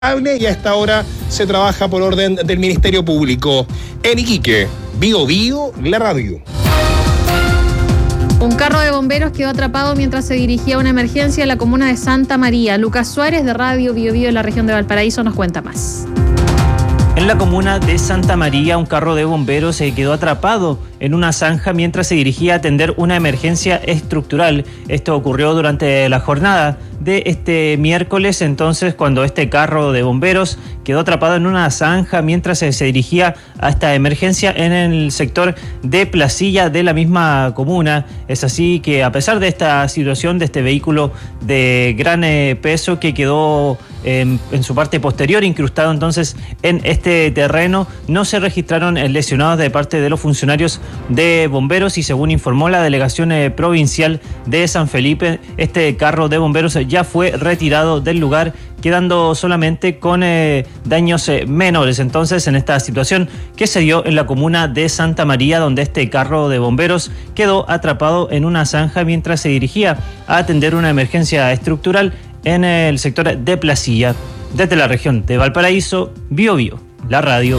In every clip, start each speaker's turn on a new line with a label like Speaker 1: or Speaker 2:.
Speaker 1: y a esta hora se trabaja por orden del Ministerio Público. En Iquique, Bío Bío, la radio.
Speaker 2: Un carro de bomberos quedó atrapado mientras se dirigía a una emergencia en la comuna de Santa María. Lucas Suárez, de Radio Bío Bío en la región de Valparaíso, nos cuenta más.
Speaker 3: En la comuna de Santa María, un carro de bomberos se quedó atrapado en una zanja mientras se dirigía a atender una emergencia estructural. Esto ocurrió durante la jornada de este miércoles, entonces, cuando este carro de bomberos quedó atrapado en una zanja mientras se dirigía a esta emergencia en el sector de Placilla de la misma comuna. Es así que, a pesar de esta situación de este vehículo de gran peso que quedó en su parte posterior incrustado entonces en este terreno, no se registraron lesionados de parte de los funcionarios de bomberos, y según informó la delegación provincial de San Felipe, este carro de bomberos ya fue retirado del lugar, quedando solamente con daños menores. Entonces, en esta situación que se dio en la comuna de Santa María, donde este carro de bomberos quedó atrapado en una zanja mientras se dirigía a atender una emergencia estructural en el sector de Placilla. Desde la región de Valparaíso, Bío Bío, la radio.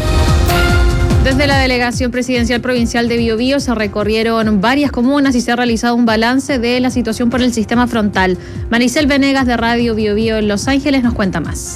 Speaker 2: Desde la Delegación Presidencial Provincial de Bío Bío se recorrieron varias comunas y se ha realizado un balance de la situación por el sistema frontal. Maricel Venegas, de Radio Bío Bío en Los Ángeles, nos cuenta más.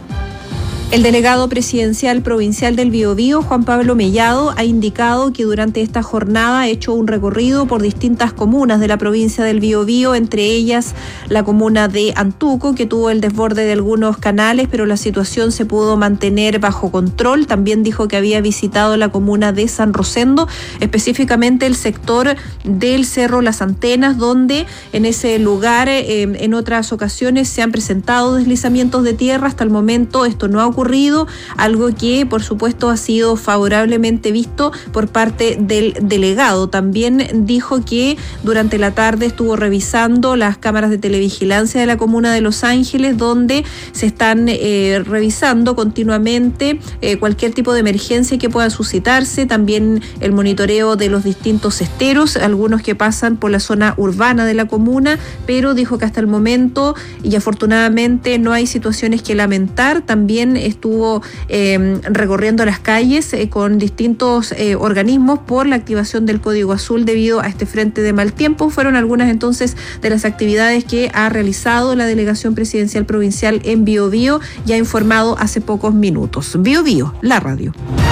Speaker 4: El delegado presidencial provincial del Biobío, Juan Pablo Mellado, ha indicado que durante esta jornada ha hecho un recorrido por distintas comunas de la provincia del Biobío, entre ellas la comuna de Antuco, que tuvo el desborde de algunos canales, pero la situación se pudo mantener bajo control. También dijo que había visitado la comuna de San Rosendo, específicamente el sector del Cerro Las Antenas, donde en ese lugar en otras ocasiones se han presentado deslizamientos de tierra. Hasta el momento esto no ha ocurrido, algo que por supuesto ha sido favorablemente visto por parte del delegado. También dijo que durante la tarde estuvo revisando las cámaras de televigilancia de la comuna de Los Ángeles, donde se están revisando continuamente cualquier tipo de emergencia que pueda suscitarse. También el monitoreo de los distintos esteros, algunos que pasan por la zona urbana de la comuna, pero dijo que hasta el momento y afortunadamente no hay situaciones que lamentar. También estuvo recorriendo las calles con distintos organismos por la activación del Código Azul debido a este frente de mal tiempo. Fueron algunas entonces de las actividades que ha realizado la Delegación Presidencial Provincial en Bío Bío y ha informado hace pocos minutos. Bío Bío, la radio.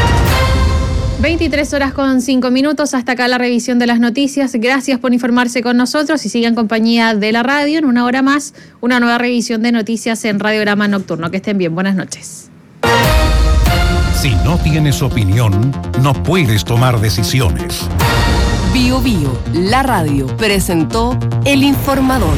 Speaker 2: 23:05. Hasta acá la revisión de las noticias. Gracias por informarse con nosotros y sigan en compañía de la radio. En una hora más, una nueva revisión de noticias en Radiograma Nocturno. Que estén bien. Buenas noches.
Speaker 5: Si no tienes opinión, no puedes tomar decisiones.
Speaker 6: Bío Bío, la radio, presentó El Informador.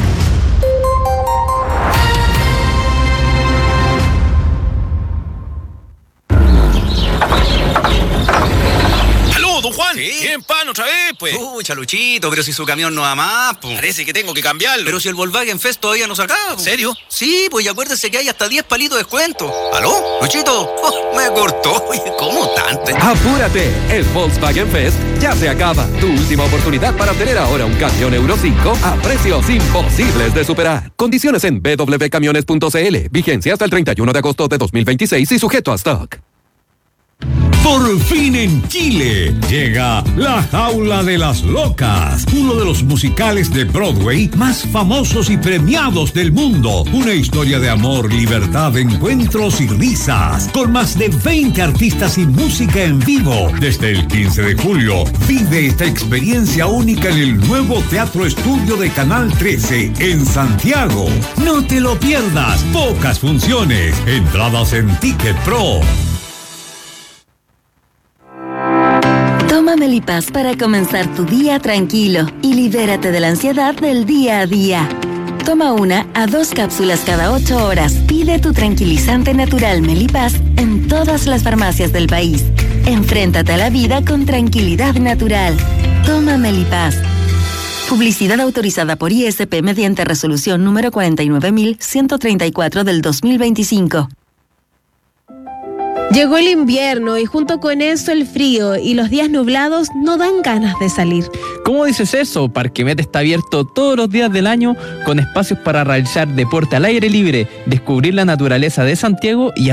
Speaker 7: Don Juan,
Speaker 8: ¿sí?
Speaker 7: ¿Quieren pan otra vez, pues?
Speaker 8: Luchito, pero si su camión no va más, pues.
Speaker 7: Parece que tengo que cambiarlo.
Speaker 8: Pero si el Volkswagen Fest todavía no se acaba,
Speaker 7: ¿En serio?
Speaker 8: Sí, pues y acuérdese que hay hasta 10 palitos de descuento. ¿Aló? Luchito, me cortó. Oye, ¿cómo tanto?
Speaker 9: ¡Apúrate! El Volkswagen Fest ya se acaba. Tu última oportunidad para obtener ahora un camión Euro 5 a precios imposibles de superar. Condiciones en www.camiones.cl. Vigencia hasta el 31 de agosto de 2026 y sujeto a stock.
Speaker 10: Por fin en Chile llega La Jaula de las Locas, uno de los musicales de Broadway más famosos y premiados del mundo. Una historia de amor, libertad, encuentros y risas, con más de 20 artistas y música en vivo. Desde el 15 de julio, vive esta experiencia única en el nuevo Teatro Estudio de Canal 13 en Santiago. No te lo pierdas, pocas funciones, entradas en Ticket Pro.
Speaker 11: Toma Melipaz para comenzar tu día tranquilo y libérate de la ansiedad del día a día. Toma 1 a 2 cápsulas cada 8 horas. Pide tu tranquilizante natural Melipaz en todas las farmacias del país. Enfréntate a la vida con tranquilidad natural. Toma Melipaz. Publicidad autorizada por ISP mediante resolución número 49.134 del 2025.
Speaker 12: Llegó el invierno y junto con eso el frío y los días nublados no dan ganas de salir.
Speaker 13: ¿Cómo dices eso? Parquemet está abierto todos los días del año con espacios para realizar deporte al aire libre, descubrir la naturaleza de Santiago y